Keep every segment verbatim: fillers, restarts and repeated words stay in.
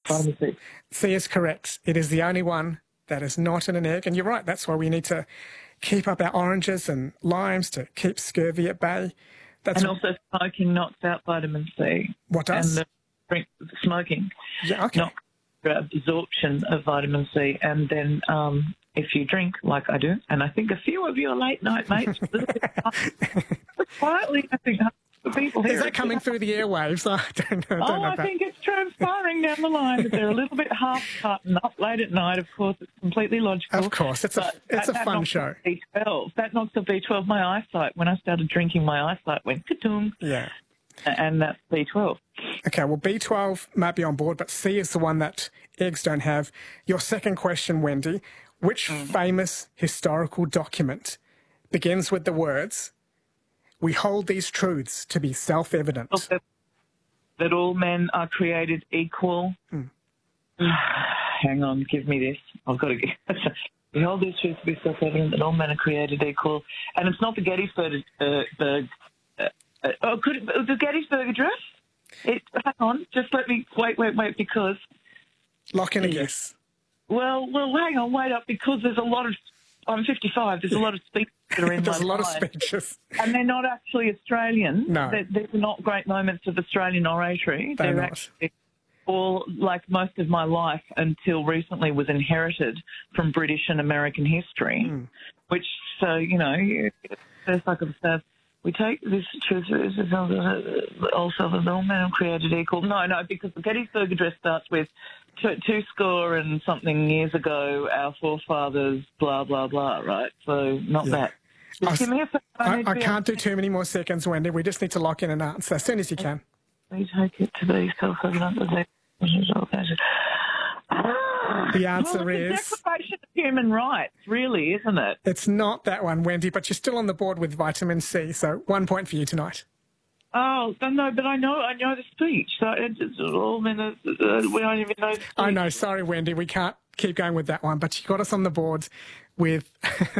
vitamin C. C is correct. It is the only one that is not in an egg. And you're right, that's why we need to keep up our oranges and limes to keep scurvy at bay. That's and also smoking knocks out vitamin C. What does? And the drink, smoking yeah, okay. knocks out absorption of vitamin C. And then um, if you drink, like I do, and I think a few of you are late night mates, a little bit quietly, I think the people here... Is that coming through the airwaves? I don't know. I don't oh, know I about... think it's transpiring down the line, but they're a little bit half-cut up late at night. Of course, it's completely logical. Of course, it's a, it's that, a that fun knocks show. B twelve. That knocks the B twelve. My eyesight, when I started drinking, my eyesight went ka-tung. Yeah. And that's B twelve. Okay, well, B twelve might be on board, but C is the one that eggs don't have. Your second question, Wendy, which mm. famous historical document begins with the words, "We hold these truths to be self-evident"? Okay. That all men are created equal. Mm. Hang on, give me this. I've got to get... We hold these truths to be self-evident that all men are created equal. And it's not the Gettysburg... Uh, the, uh, uh, oh, could it, the Gettysburg Address? It, hang on, just let me... Wait, wait, wait, because... Lock in a guess. Well, well, hang on, wait up, because there's a lot of... I'm fifty-five. There's a lot of speeches that are in There's my a lot life, of speeches. and they're not actually Australian. No. They're, they're not great moments of Australian oratory. They're, they're not. actually all, like most of my life until recently, was inherited from British and American history, mm. which, so, you know, first I could have said, we take this truth also that all men are created equal. No, no, because the Gettysburg Address starts with two, two score and something years ago, our forefathers, blah, blah, blah, right? So not yeah. that. Just I, give me a second. I, I, I can't do too many more seconds, Wendy. We just need to lock in an answer as soon as you can. We take it to be self-evident that the answer well, is... It's a declaration of human rights, really, isn't it? It's not that one, Wendy, but you're still on the board with vitamin C, so one point for you tonight. Oh, no, but I know I know the speech. So it's, it's all minutes. Uh, we don't even know the speech. I know, sorry, Wendy, we can't keep going with that one, but you got us on the board with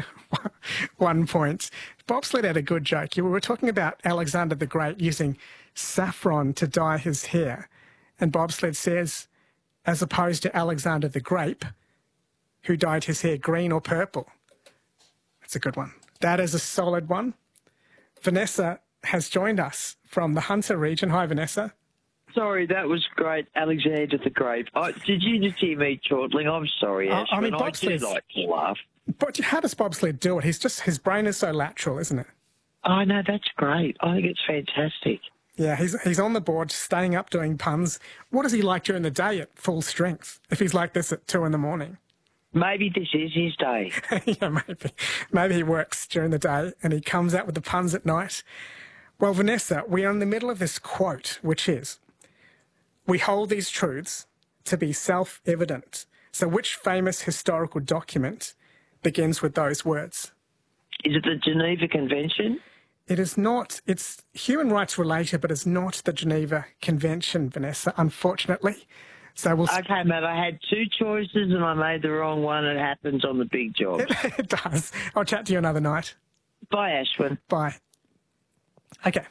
one point. Bobsled had a good joke. We were talking about Alexander the Great using saffron to dye his hair, and Bobsled says, as opposed to Alexander the Grape, who dyed his hair green or purple. That's a good one. That is a solid one. Vanessa has joined us from the Hunter region. Hi, Vanessa. Sorry, that was great. Alexander the Grape. Oh, did you just hear me chortling? I'm sorry, uh, Ashwin. I mean, I do like to laugh. But how does Bobsled do it? He's just, his brain is so lateral, isn't it? Oh, no, that's great. I think it's fantastic. Yeah, he's he's on the board, staying up doing puns. What is he like during the day at full strength, if he's like this at two in the morning? Maybe this is his day. Yeah, maybe. Maybe he works during the day and he comes out with the puns at night. Well, Vanessa, we are in the middle of this quote, which is, "We hold these truths to be self-evident." So which famous historical document begins with those words? Is it the Geneva Convention? It is not. It's human rights related, but it's not the Geneva Convention, Vanessa, unfortunately. So we'll... Okay, mate, I had two choices and I made the wrong one. It happens on the big job. It, it does. I'll chat to you another night. Bye, Ashwin. Bye. Okay.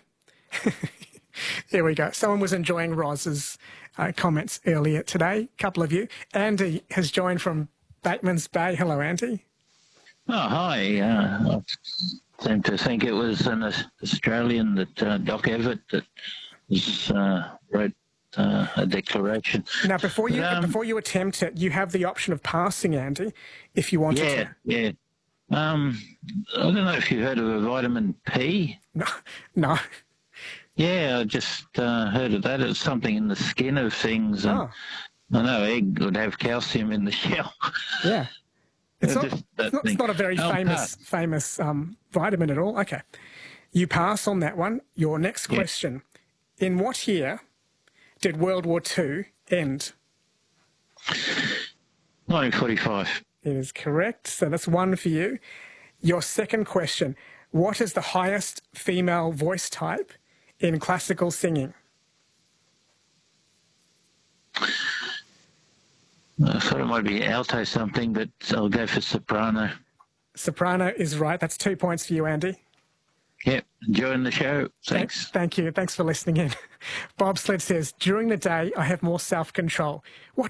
Here we go. Someone was enjoying Roz's uh, comments earlier today, a couple of you. Andy has joined from Bateman's Bay. Hello, Andy. Oh, hi. Uh, I seem to think it was an Australian, that uh, Doc Everett, that was, uh, wrote uh, a declaration. Now, before you um, before you attempt it, you have the option of passing, Andy, if you wanted yeah, to. Yeah, yeah. Um, I don't know if you heard of a vitamin P. No, no. Yeah, I just uh, heard of that. It's something in the skin of things. And oh. I know egg would have calcium in the shell. Yeah. It's not, just, it's, not, it's not a very I'll famous pass. famous um, vitamin at all. Okay. You pass on that one. Your next question. Yeah. In what year did World War Two end? nineteen forty-five. It is correct. So that's one for you. Your second question. What is the highest female voice type in classical singing? I thought it might be alto something, but I'll go for soprano. Soprano is right. That's two points for you, Andy. Yep, enjoying the show. Thanks. Thank, thank you. Thanks for listening in. Bobsled says, during the day, I have more self-control. What